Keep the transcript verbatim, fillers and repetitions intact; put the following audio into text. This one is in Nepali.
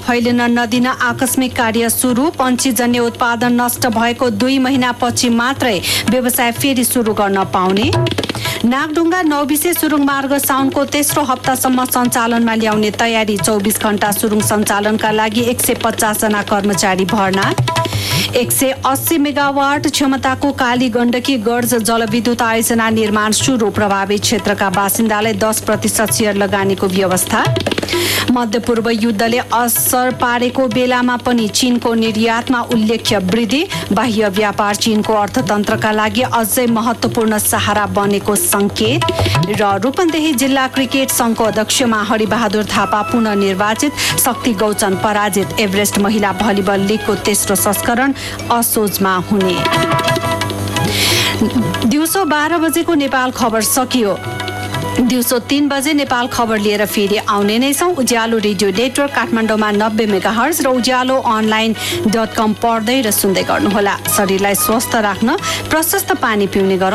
फैलिन नदिन आकस्मिक कार्य सुरु। पन्छीजन्य उत्पादन नष्ट भएको दुई महिनापछि मात्रै व्यवसाय फेरि सुरु गर्न पाउने। नागढुङ्गा नौबिसे सुरुङ मार्ग साउनको तेस्रो हप्तासम्म सञ्चालनमा ल्याउने तयारी। चौबिस घण्टा सुरुङ सञ्चालनका लागि एक सय पचास जना कर्मचारी भर्ना। एक सय अस्सी मेगावाट क्षमताको काली गण्डकी गर्ज जलविद्युत आयोजना निर्माण सुरु। प्रभावित क्षेत्रका बासिन्दालाई दस प्रतिशत सेयर लगानीको व्यवस्था। मध्यपूर्व युद्धले असर पारेको बेलामा पनि चीनको निर्यातमा उल्लेख्य वृद्धि। बाह्य व्यापार चीनको अर्थतन्त्रका लागि अझै महत्त्वपूर्ण सहारा बनेको संकेत। र रूपन्देही जिल्ला क्रिकेट संघको अध्यक्षमा हरिबहादुर थापा पुनः निर्वाचित। शक्ति गौचन पराजित। एभरेस्ट महिला भलिबल लिगको तेस्रो संस्करण असोजमा हुने। दिउँसो बाह्र बजेको नेपाल खबर सकियो। दिउँसो तीन बजे नेपाल खबर लिएर फेरि आउने नै छौँ। उज्यालो रेडियो नेटवर्क काठमाडौँमा नब्बे मेगाहर्ज र उज्यालो अनलाइन डट कम पढ्दै र सुन्दै गर्नुहोला। शरीरलाई स्वस्थ राख्न प्रशस्त पानी पिउने गरौँ।